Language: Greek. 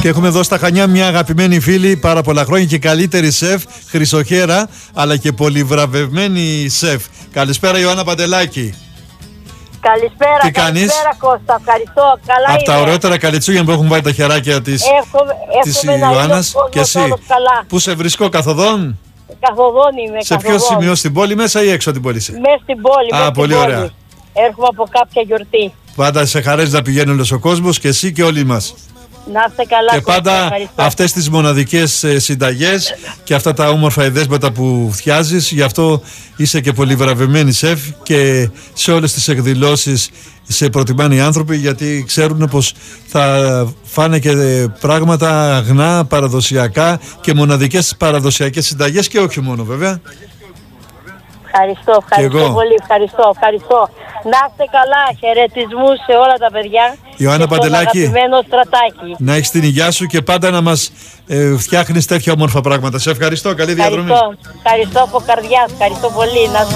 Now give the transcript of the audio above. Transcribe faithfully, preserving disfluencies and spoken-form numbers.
Και έχουμε εδώ στα Χανιά μια αγαπημένη φίλη πάρα πολλά χρόνια και καλύτερη σεφ, χρυσοχέρα, αλλά και πολυβραβευμένη σεφ. Καλησπέρα Ιωάννα Παντελάκη. Καλησπέρα, τι καλησπέρα κάνεις? Κώστα, ευχαριστώ, καλά Από είμαι. τα ωραιότερα καλετσούγια που έχουν βάλει τα χεράκια της, της Ιωάννας. Και εσύ, πού σε βρισκώ, καθοδόν? Καθοδόν είμαι, Σε καθοδόν. ποιο σημείο, στην πόλη μέσα ή έξω από την πόλη? Μέσα στην πόλη, Α, μέσα πολύ στην ωραία. πόλη. Έρχομαι από κάποια γιορτή. Πάντα σε χαρές να πηγαίνει όλος ο κόσμος και εσύ και όλοι μας. Να είστε καλά, Και Κώστα, πάντα ευχαριστώ. αυτές τις μοναδικές ε, συνταγές και αυτά τα όμορφα εδέσματα που φτιάζεις. Γι' αυτό είσαι και πολύ βραβευμένη σεφ και σε όλες τις εκδηλώσεις σε προτιμάνε οι άνθρωποι, γιατί ξέρουν πως θα φάνε και πράγματα αγνά, παραδοσιακά και μοναδικές παραδοσιακές συνταγές και όχι μόνο βέβαια. Ευχαριστώ, ευχαριστώ εγώ. πολύ, ευχαριστώ, ευχαριστώ. Να είστε καλά, χαιρετισμούς σε όλα τα παιδιά. Ιωάννα και στον Παντελάκη, αγαπημένο Στρατάκη. να έχεις την υγειά σου και πάντα να μας ε, φτιάχνεις τέτοια όμορφα πράγματα. Σε ευχαριστώ, καλή διαδρομή. Ευχαριστώ, ευχαριστώ από καρδιάς, ευχαριστώ πολύ. Να